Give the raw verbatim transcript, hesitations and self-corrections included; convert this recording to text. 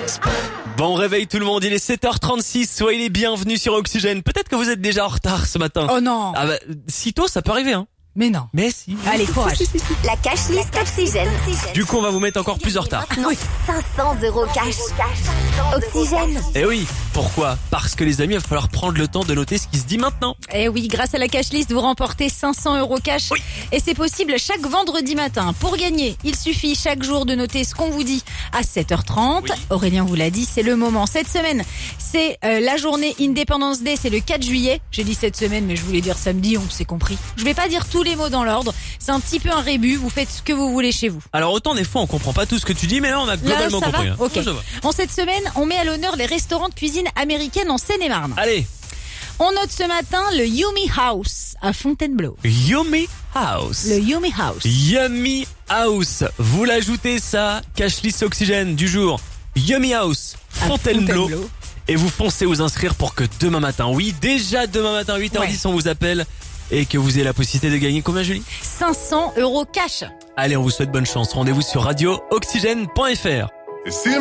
Bon réveil tout le monde, il est sept heures trente-six, soyez les bienvenus sur Oxygène. Peut-être que vous êtes déjà en retard ce matin. Oh non. Ah bah, si tôt ça peut arriver hein. Mais non. Mais si. Allez, courage. La cash list Oxygène. Du coup on va vous mettre encore plus en retard. Maintenant, cinq cents euros cash. Oxygène. Eh oui, pourquoi? Parce que les amis, il va falloir prendre le temps de noter ce qui se dit maintenant. Eh oui, grâce à la cash list, vous remportez cinq cents euros cash. Oui. Et c'est possible chaque vendredi matin. Pour gagner, il suffit chaque jour de noter ce qu'on vous dit à sept heures trente. Oui. Aurélien vous l'a dit, c'est le moment. Cette semaine, c'est euh, la journée Independence Day, c'est le quatre juillet. J'ai dit cette semaine, mais je voulais dire samedi, on s'est compris. Je vais pas dire tous les mots dans l'ordre. C'est un petit peu un rébut, vous faites ce que vous voulez chez vous. Alors autant des fois on comprend pas tout ce que tu dis, mais là on a globalement Là, ça compris. va hein. Ok. Ouais, ça va. En cette semaine, on met à l'honneur les restaurants de cuisine américaine en Seine-et-Marne. Allez, On note ce matin le Yummy House à Fontainebleau. Yummy House. Le Yummy House. Yummy House. Vous l'ajoutez ça, cashlist Oxygène du jour. Yummy House, À Fontainebleau. Fontainebleau. Et vous foncez vous inscrire pour que demain matin, oui, déjà demain matin, huit heures dix, on vous appelle et que vous ayez la possibilité de gagner combien, Julie? cinq cents euros cash. Allez, on vous souhaite bonne chance. Rendez-vous sur radio oxygène point f r. It seems